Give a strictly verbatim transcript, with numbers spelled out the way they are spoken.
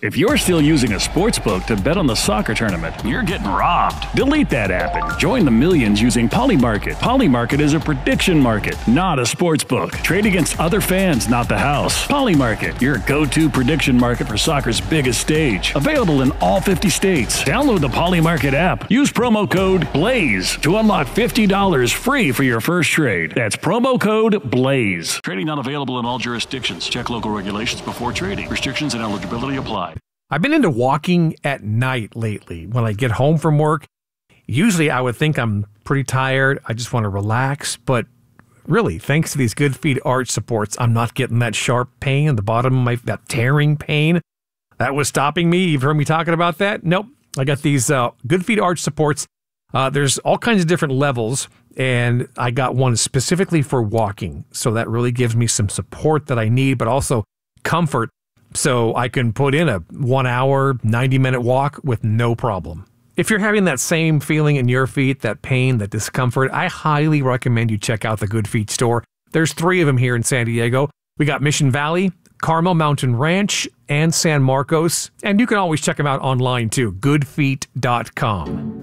If you're still using a sports book to bet on the soccer tournament, you're getting robbed. Delete that app and join the millions using Polymarket. Polymarket is a prediction market, not a sports book. Trade against other fans, not the house. Polymarket, your go-to prediction market for soccer's biggest stage. Available in all fifty states. Download the Polymarket app. Use promo code BLAZE to unlock fifty dollars free for your first trade. That's promo code BLAZE. Trading not available in all jurisdictions. Check local regulations before trading. Restrictions and eligibility apply. I've been into walking at night lately. When I get home from work, usually I would think I'm pretty tired. I just want to relax. But really, thanks to these Good Feet arch supports, I'm not getting that sharp pain at the bottom of my, that tearing pain that was stopping me. You've heard me talking about that? Nope. I got these uh, Good Feet arch supports. Uh, there's all kinds of different levels, and I got one specifically for walking. So that really gives me some support that I need, but also comfort. So I can put in a one hour, ninety minute walk with no problem. If you're having that same feeling in your feet, that pain, that discomfort, I highly recommend you check out the Good Feet store. There's three of them here in San Diego. We got Mission Valley, Carmel Mountain Ranch, and San Marcos. And you can always check them out online too, good feet dot com.